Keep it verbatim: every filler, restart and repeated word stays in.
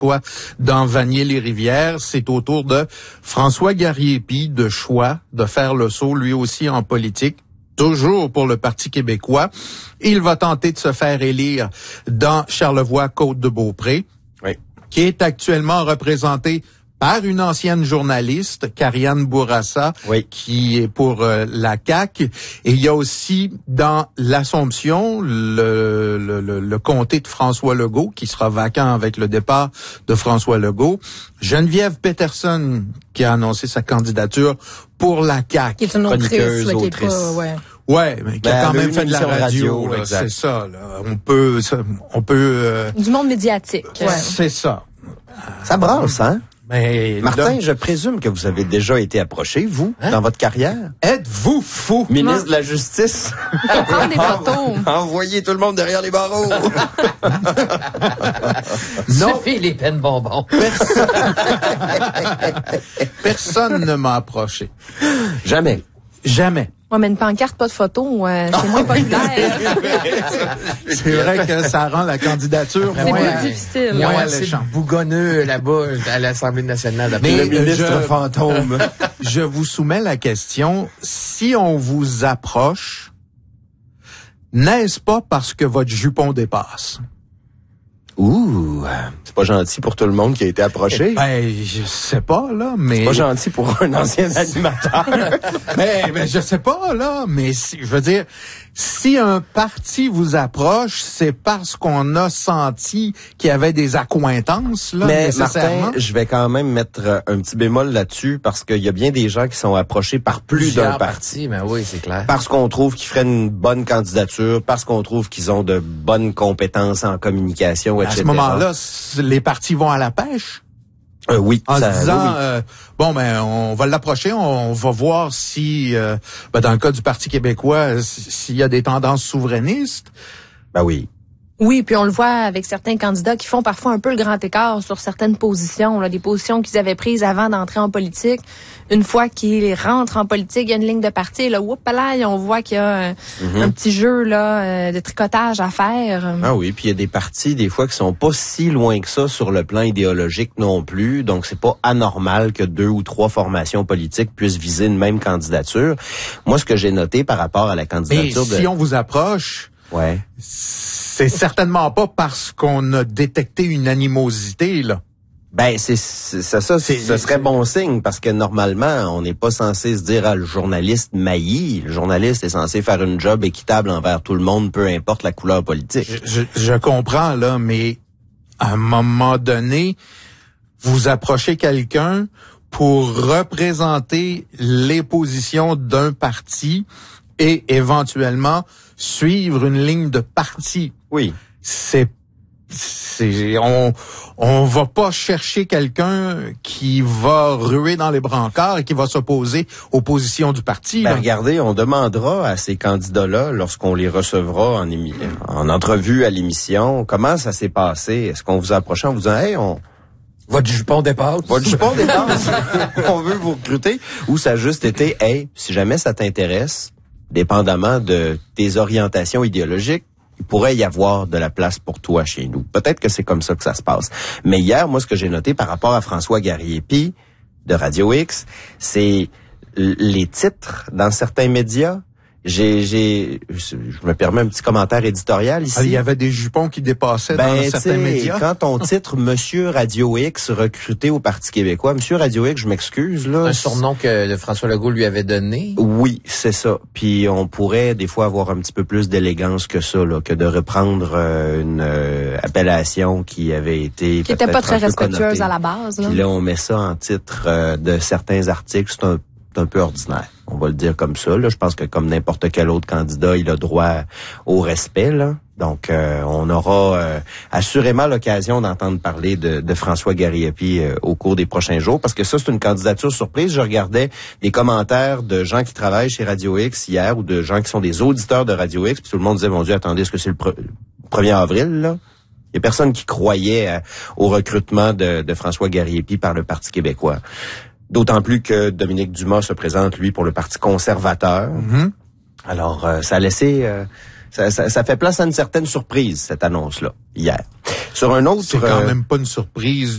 dans Vanier-les-Rivières. C'est au tour de François Garriépi de choix de faire le saut, lui aussi en politique, toujours pour le Parti québécois. Il va tenter de se faire élire dans Charlevoix-Côte-de-Beaupré, oui, qui est actuellement représenté par une ancienne journaliste, Karianne Bourassa, oui, qui est pour euh, la C A Q. Et il y a aussi dans l'Assomption, le, le, le, le comté de François Legault, qui sera vacant avec le départ de François Legault. Geneviève Peterson, qui a annoncé sa candidature pour la C A Q. Qui est une autrice, là, qui est pas, ouais. Ouais, mais qui ben, a quand même fait de la radio, radio c'est ça. Là. On peut, on peut. Euh, du monde médiatique. Ouais. C'est ça. Ça brasse, hein? Mais Martin, là, je présume que vous avez déjà été approché, vous, hein? Dans votre carrière. Êtes-vous fou? Ministre non. de la Justice. Prendre des photos. Envoyez tout le monde derrière les barreaux. Non. Suffit les peines bonbons. Personne, Personne ne m'a approché. Jamais. Jamais. Ouais, mais une pancarte, pas de photo, euh, c'est moins populaire. C'est vrai que ça rend la candidature c'est moins plus difficile. Moins alléchant. Bougonneux là-bas à l'Assemblée nationale. Mais le ministre je, fantôme. Je vous soumets la question. Si on vous approche, n'est-ce pas parce que votre jupon dépasse? Ouh, c'est pas gentil pour tout le monde qui a été approché. Ben, je sais pas, là, mais... C'est pas gentil pour un ancien animateur. mais, mais je sais pas, là, mais si, je veux dire, si un parti vous approche, c'est parce qu'on a senti qu'il y avait des accointances, là, mais nécessairement. Martin, je vais quand même mettre un petit bémol là-dessus, parce qu'il y a bien des gens qui sont approchés par plus d'un parti. Ben oui, c'est clair. Parce qu'on trouve qu'ils feraient une bonne candidature, parce qu'on trouve qu'ils ont de bonnes compétences en communication, et cetera. À ce moment-là, les partis vont à la pêche. Euh, oui. En ça, se disant, oui, oui. Euh, bon, ben, on va l'approcher, on va voir si, euh, ben, dans le cas du Parti québécois, s'il y a des tendances souverainistes. Ben oui. Oui, puis on le voit avec certains candidats qui font parfois un peu le grand écart sur certaines positions, là, des positions qu'ils avaient prises avant d'entrer en politique. Une fois qu'ils rentrent en politique, il y a une ligne de parti, là, whoop, là, on voit qu'il y a un, mm-hmm. un petit jeu là de tricotage à faire. Ah oui, puis il y a des partis des fois qui sont pas si loin que ça sur le plan idéologique non plus, donc c'est pas anormal que deux ou trois formations politiques puissent viser une même candidature. Moi, ce que j'ai noté par rapport à la candidature Mais de... si on vous approche, ouais. c'est certainement pas parce qu'on a détecté une animosité, là. Ben, c'est, c'est ça, ça c'est, ce serait bon signe, parce que normalement, on n'est pas censé se dire, ah, le journaliste maillit. Le journaliste est censé faire une job équitable envers tout le monde, peu importe la couleur politique. Je, je, je comprends, là, mais à un moment donné, vous approchez quelqu'un pour représenter les positions d'un parti et éventuellement suivre une ligne de parti. Oui. C'est C'est, on on va pas chercher quelqu'un qui va ruer dans les brancards et qui va s'opposer aux positions du parti. Ben regardez, on demandera à ces candidats-là, lorsqu'on les recevra en, émi- en entrevue à l'émission, comment ça s'est passé. Est-ce qu'on vous a approché en vous disant, hey, on... Votre jupon dépasse. Votre jupon dépasse. On veut vous recruter. Ou ça a juste été, hey, si jamais ça t'intéresse, dépendamment de tes orientations idéologiques, il pourrait y avoir de la place pour toi chez nous. Peut-être que c'est comme ça que ça se passe. Mais hier, moi, ce que j'ai noté par rapport à François Garriépi de Radio X, c'est les titres dans certains médias. J'ai, j'ai, je me permets un petit commentaire éditorial ici. Ah, il y avait des jupons qui dépassaient ben, dans certains médias. Quand on titre Monsieur Radio X recruté au Parti québécois, Monsieur Radio X, je m'excuse, là. Un surnom que François Legault lui avait donné. Oui, c'est ça. Puis on pourrait des fois avoir un petit peu plus d'élégance que ça, là, que de reprendre euh, une euh, appellation qui avait été qui était pas très respectueuse à la base. Là. Puis là, on met ça en titre euh, de certains articles. C'est un C'est un peu ordinaire. On va le dire comme ça. Là, je pense que comme n'importe quel autre candidat, il a droit au respect. Là. Donc, euh, on aura euh, assurément l'occasion d'entendre parler de, de François Garriépi euh, au cours des prochains jours, parce que ça, c'est une candidature surprise. Je regardais des commentaires de gens qui travaillent chez Radio X hier, ou de gens qui sont des auditeurs de Radio X, puis tout le monde disait, mon Dieu, attendez, est-ce que c'est le pre- premier avril, là? Il y a personne qui croyait euh, au recrutement de, de François Garriépi par le Parti québécois. D'autant plus que Dominique Dumas se présente, lui, pour le Parti conservateur. Mm-hmm. Alors, euh, ça a laissé... Euh, ça, ça, ça fait place à une certaine surprise, cette annonce-là, hier. Sur un autre... C'est quand euh, même pas une surprise